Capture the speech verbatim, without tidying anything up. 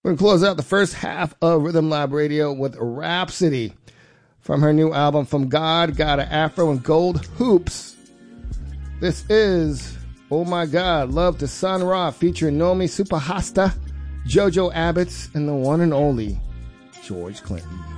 We're going to close out the first half of Rhythm Lab Radio with Rhapsody from her new album, From God, God of Afro and Gold Hoops. This is, oh my God, Love to Sun Ra featuring Nomi Supahasta, JoJo Abbots, and the one and only George Clinton.